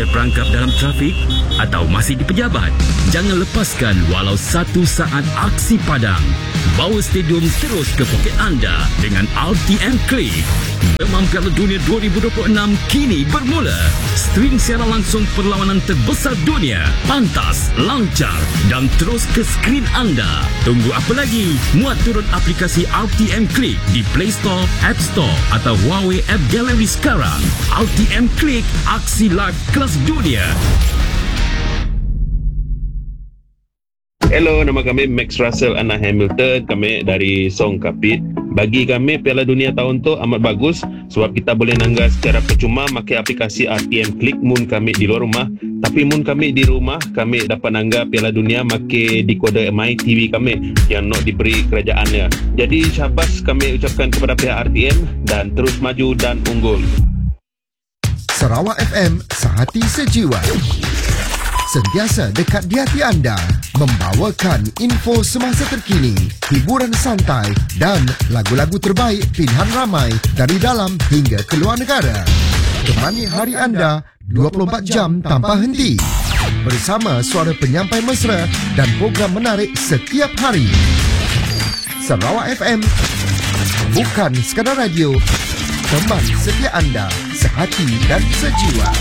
terperangkap dalam trafik atau masih di pejabat? Jangan lepaskan walau satu saat aksi padang. Bawa stadium terus ke poket anda dengan RTM Click. Demam Piala Dunia 2026 kini bermula. Stream siaran langsung perlawanan terbesar dunia. Pantas, lancar dan terus ke skrin anda. Tunggu apa lagi? Muat turun aplikasi RTM Click di Play Store, App Store atau Huawei App Gallery sekarang. RTM Click, aksi live kelas dunia. Hello, nama kami Max Russell Anna Hamilton. Kami dari Song Kapit. Bagi kami Piala Dunia tahun tu amat bagus sebab kita boleh nangga secara percuma pakai aplikasi RTM Click mun kami di luar rumah. Tapi mun kami di rumah, kami dapat nangga Piala Dunia pakai dekoder My TV kami yang nak diberi kerajaannya. Jadi syabas kami ucapkan kepada pihak RTM dan terus maju dan unggul. Sarawak FM, sehati sejiwa. Sentiasa dekat di hati anda, membawakan info semasa terkini, hiburan santai dan lagu-lagu terbaik pilihan ramai dari dalam hingga keluar negara. Temani hari anda 24 jam tanpa henti. Bersama suara penyampai mesra dan program menarik setiap hari. Sarawak FM, bukan sekadar radio, teman setia anda, sehati dan sejiwa.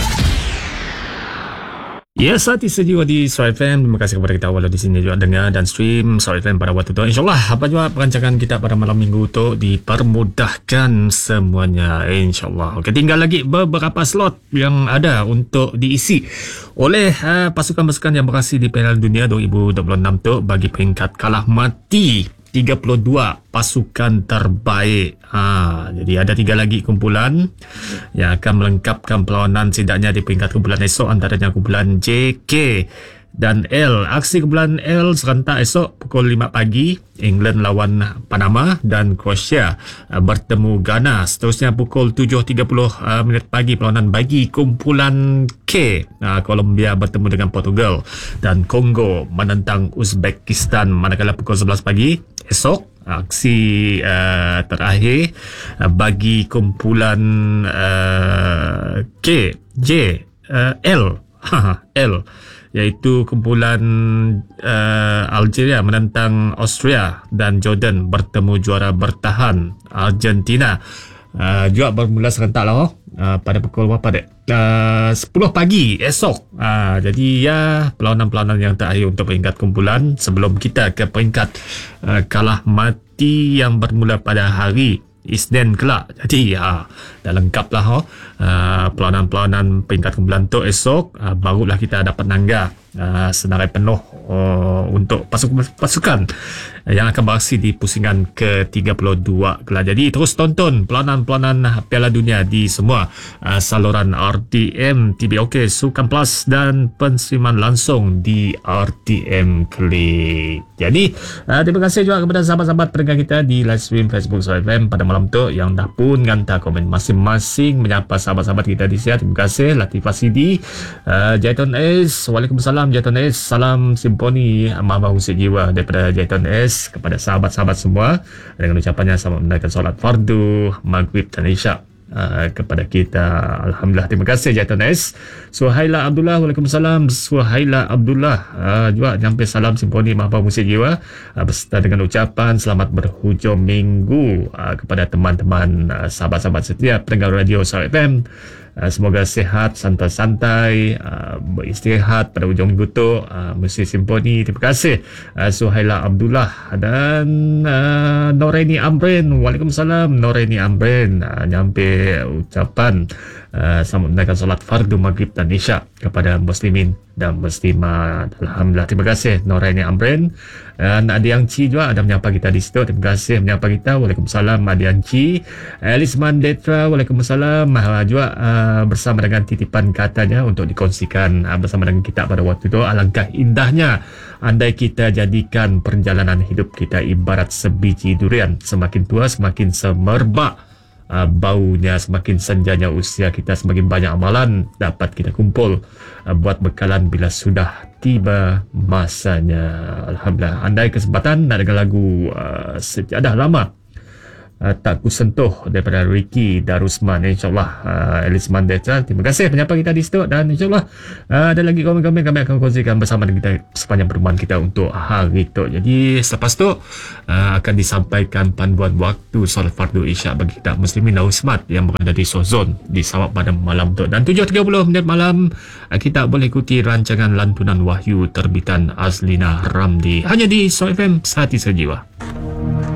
Ya, hati sejiwa di Sarawak FM. Terima kasih kepada kita walau di sini juga dengar dan stream Sarawak FM pada waktu itu. InsyaAllah apa juga perancangan kita pada malam minggu itu dipermudahkan semuanya, InsyaAllah. Okey, tinggal lagi beberapa slot yang ada untuk diisi oleh pasukan-pasukan yang berhasil di Piala Dunia 2026 tu bagi peringkat kalah mati 32 pasukan terbaik. Jadi ada 3 lagi kumpulan yang akan melengkapkan perlawanan setidaknya di peringkat kumpulan esok, antaranya kumpulan J, K dan L. Aksi kumpulan L serentak esok pukul 5 pagi. England lawan Panama dan Croatia bertemu Ghana. Seterusnya pukul 7.30 minit pagi perlawanan bagi kumpulan K. Colombia bertemu dengan Portugal dan Kongo menentang Uzbekistan. Manakala pukul 11 pagi esok aksi terakhir bagi kumpulan K, J, L, L, iaitu kumpulan Algeria menentang Austria dan Jordan bertemu juara bertahan Argentina. Juga bermula serentak lah pada pukul berapa dek? 10 pagi esok. Jadi ya, perlawanan-perlawanan yang terakhir untuk peringkat kumpulan sebelum kita ke peringkat kalah mati yang bermula pada hari Isnin kelak. Jadi dah lengkap lah perlawanan-perlawanan peringkat kumpulan tu esok. Barulah kita dapat nangga senarai penuh untuk pasukan yang akan beraksi di pusingan ke-32 kelak. Jadi terus tonton perlawanan-perlawanan Piala Dunia di semua saluran RTM, TBOK, Sukan Plus dan penseriman langsung di RTM Click. Jadi terima kasih juga kepada sahabat-sahabat pendengar kita di live stream Facebook Sarawak FM pada malam tu yang dah pun hantar komen masing-masing menyapa sahabat-sahabat kita di sini. Terima kasih Latifah Sidi, Jaiton S, Waalaikumsalam Jaiton S, salam simponi Mama Husid Jiwa daripada Jaiton S kepada sahabat-sahabat semua dengan ucapannya selamat menunaikan solat fardu, maghrib dan isyak kepada kita. Alhamdulillah, terima kasih Jaiton S. Suhaila Abdullah, Waalaikumsalam Suhaila Abdullah, juga nyampe salam simponi Mahfaz Musik Jiwa beserta dengan ucapan selamat berhujung minggu kepada teman-teman sahabat-sahabat setia pendengar radio Sarawak FM. Semoga sihat, santai-santai, beristirahat pada hujung minggu tu. Musik Simponi, terima kasih Suhaila Abdullah dan Noreni Amrin. Waalaikumsalam Noreni Amrin, nyampe ucapan selamat menunaikan solat fardu maghrib dan isyak kepada muslimin dan muslimat. Alhamdulillah, terima kasih Noreni Amrin. Dan Adiang Ci juga ada menyapa kita di situ. Terima kasih menyapa kita. Waalaikumsalam Adiang Ci. Elisman Detra, Waalaikumsalam juga bersama dengan titipan katanya untuk dikongsikan bersama dengan kita pada waktu itu. Alangkah indahnya andai kita jadikan perjalanan hidup kita ibarat sebiji durian, semakin tua semakin semerbak baunya, semakin senjanya usia kita, semakin banyak amalan dapat kita kumpul buat bekalan bila sudah tiba masanya. Alhamdulillah, andai kesempatan nak dengar lagu sejadah lama tak kusentuh daripada Ricky Darusman. InsyaAllah Alice Mandeta. Terima kasih penyapa kita di situ, dan insyaAllah ada lagi komen-komen kami akan kongsikan bersama dengan kita sepanjang perjumpaan kita untuk hari itu. Jadi selepas tu akan disampaikan panduan waktu solat fardu isyak bagi kita muslimin dan muslimat yang berada di Sozon di Sarawak pada malam tu. Dan 7.30 malam kita boleh ikuti rancangan lantunan wahyu terbitan Azlina Ramli hanya di So FM Sehati Sejiwa.